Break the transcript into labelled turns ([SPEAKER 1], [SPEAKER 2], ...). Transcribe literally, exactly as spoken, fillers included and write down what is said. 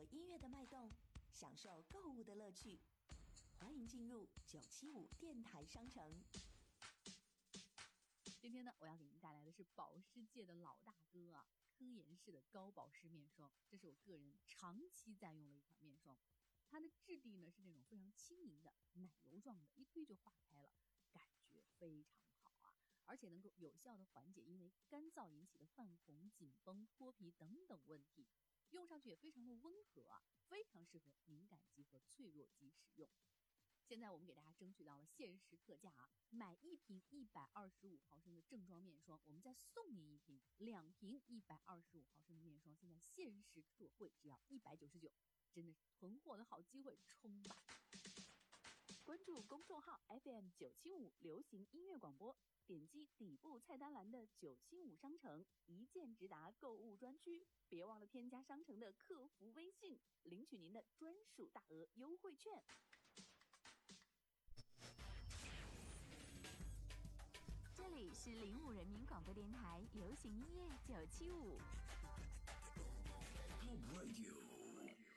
[SPEAKER 1] 音乐的脉动，享受购物的乐趣。欢迎进入九七五电台商城。
[SPEAKER 2] 今天呢，我要给您带来的是保湿界的老大哥啊，科颜氏的高保湿面霜。这是我个人长期在用的一款面霜，它的质地呢是那种非常轻盈的奶油状的，一推就化开了，感觉非常好啊，而且能够有效的缓解因为干燥引起的泛红、紧绷、脱皮等等问题，用上去也非常的温和啊，非常适合敏感肌和脆弱肌使用。现在我们给大家争取到了限时特价啊，买一瓶一百二十五毫升的正装面霜，我们再送您一瓶两瓶一百二十五毫升的面霜，现在限时特惠只要一百九十九，真的是囤货的好机会，冲吧！关注公众号 F M 九七五流行音乐广播，点击底部菜单栏的九七五商城，一键直达购物专区，别忘了添加商城的客服微信，领取您的专属大额优惠券。
[SPEAKER 3] 这里是零五人民广播电台流行音乐九七五。
[SPEAKER 4] Home Radio